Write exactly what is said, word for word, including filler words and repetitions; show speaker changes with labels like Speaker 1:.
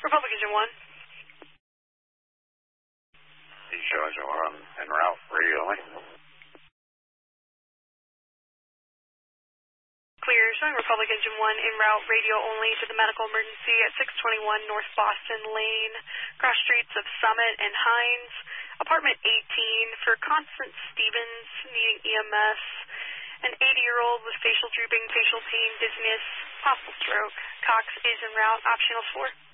Speaker 1: Republic Engine one.
Speaker 2: He shows you on en route, radio only.
Speaker 1: Clear, showing Republic Engine one en route, radio only to the medical emergency at six twenty-one North Boston Lane, cross streets of Summit and Hines, apartment eighteen, for Constance Stevens needing E M S, an eighty-year-old with facial drooping, facial pain, dizziness, possible stroke. Cox is en route, optional four.